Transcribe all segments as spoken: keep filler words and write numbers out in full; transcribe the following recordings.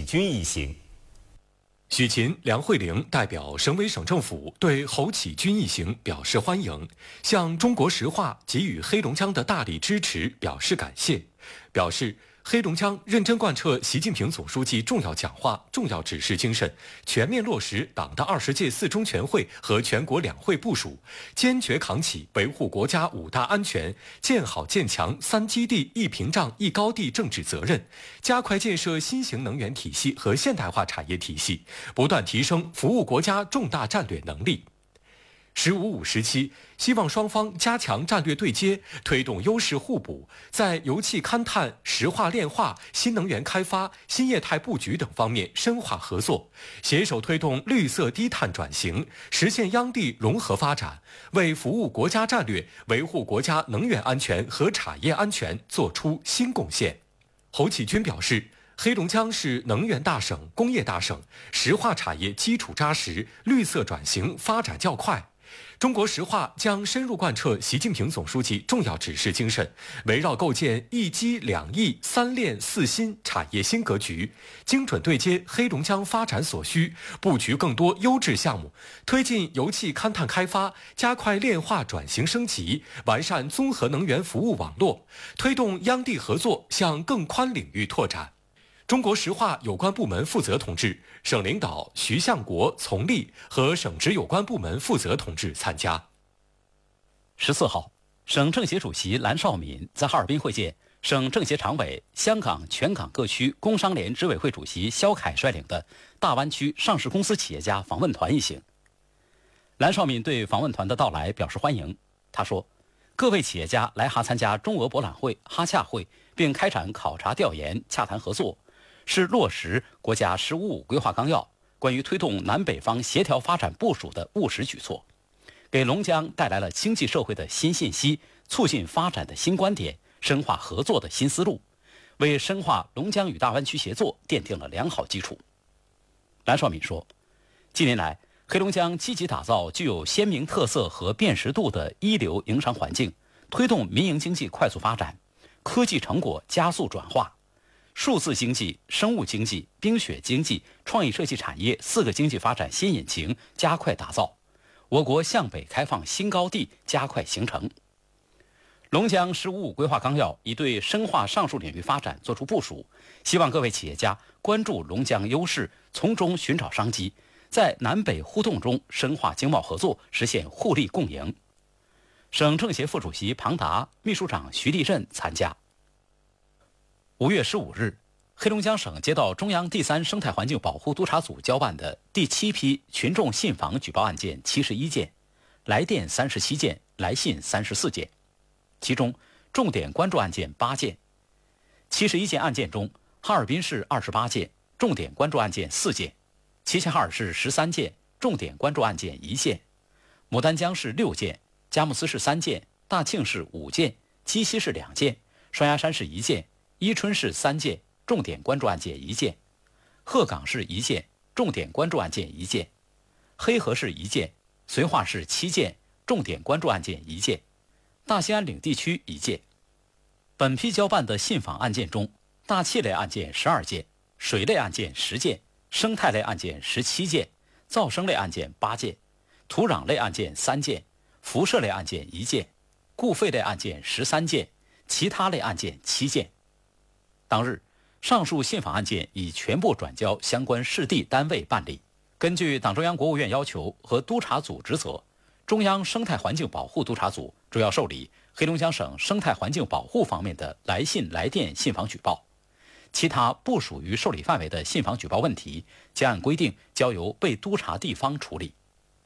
军一行。 许勤、梁慧玲代表省委省政府对侯启军一行表示欢迎，向中国石化给予黑龙江的大力支持表示感谢，表示黑龙江认真贯彻习近平总书记重要讲话、重要指示精神，全面落实党的二十届四中全会和全国两会部署，坚决扛起维护国家五大安全、建好建强三基地一屏障一高地政治责任，加快建设新型能源体系和现代化产业体系，不断提升服务国家重大战略能力。十五五时期，希望双方加强战略对接，推动优势互补，在油气勘探、石化炼化、新能源开发、新业态布局等方面深化合作，携手推动绿色低碳转型，实现央地融合发展，为服务国家战略、维护国家能源安全和产业安全作出新贡献。侯启军表示，黑龙江是能源大省、工业大省，石化产业基础扎实，绿色转型发展较快。中国石化将深入贯彻习近平总书记重要指示精神，围绕构建一机两翼三链四新产业新格局，精准对接黑龙江发展所需，布局更多优质项目，推进油气勘探开发，加快炼化转型升级，完善综合能源服务网络，推动央地合作向更宽领域拓展。中国石化有关部门负责同志、省领导徐向国、丛立和省直有关部门负责同志参加。 十四号，省政协主席蓝绍敏在哈尔滨会见省政协常委、香港全港各区工商联执委会主席肖凯率领的大湾区上市公司企业家访问团一行。蓝绍敏对访问团的到来表示欢迎。他说，各位企业家来哈参加中俄博览会、哈洽会，并开展考察调研、洽谈合作，是落实国家“十五五”规划纲要关于推动南北方协调发展部署的务实举措，给龙江带来了经济社会的新信息、促进发展的新观点、深化合作的新思路，为深化龙江与大湾区协作奠定了良好基础。蓝绍敏说，近年来，黑龙江积极打造具有鲜明特色和辨识度的一流营商环境，推动民营经济快速发展，科技成果加速转化，数字经济、生物经济、冰雪经济、创意设计产业四个经济发展新引擎加快打造，我国向北开放新高地加快形成。龙江“十五五”规划纲要已对深化上述领域发展作出部署，希望各位企业家关注龙江优势，从中寻找商机，在南北互动中深化经贸合作，实现互利共赢。省政协副主席庞达、秘书长徐立振参加。五月十五日，黑龙江省接到中央第三生态环境保护督察组交办的第七批群众信访举报案件七十一件，来电三十七件，来信三十四件，其中重点关注案件八件。七十一件案件中，哈尔滨市二十八件，重点关注案件四件；齐齐哈尔市十三件，重点关注案件一件；牡丹江市六件，佳木斯市三件，大庆市五件，鸡西市两件，双鸭山市一件，伊春市三件，重点关注案件一件；鹤岗市一件，重点关注案件一件；黑河市一件，绥化市七件，重点关注案件一件；大兴安岭地区一件。本批交办的信访案件中，大气类案件十二件，水类案件十件，生态类案件十七件，噪声类案件八件，土壤类案件三件，辐射类案件一件，固废类案件十三件，其他类案件七件。当日，上述信访案件已全部转交相关市地单位办理。根据党中央国务院要求和督察组职责，中央生态环境保护督察组主要受理黑龙江省生态环境保护方面的来信来电信访举报，其他不属于受理范围的信访举报问题，将按规定交由被督察地方处理。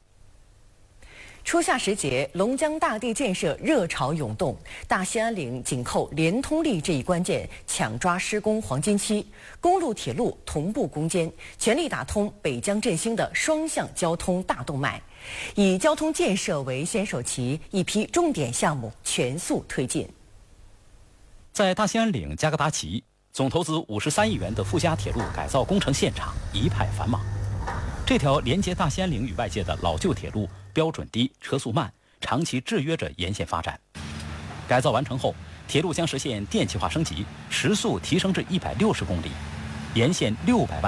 初夏时节，龙江大地建设热潮涌动，大兴安岭紧扣联通力这一关键，抢抓施工黄金期，公路铁路同步攻坚，全力打通北江振兴的双向交通大动脉。以交通建设为先手棋，一批重点项目全速推进。 在大兴安岭加格达奇，总投资五十三亿元的附加铁路改造工程现场一派繁忙。这条连接大兴安岭与外界的老旧铁路标准低、车速慢，长期制约着沿线发展。改造完成后，铁路将实现电气化升级，时速提升至一百六十公里，沿线六百万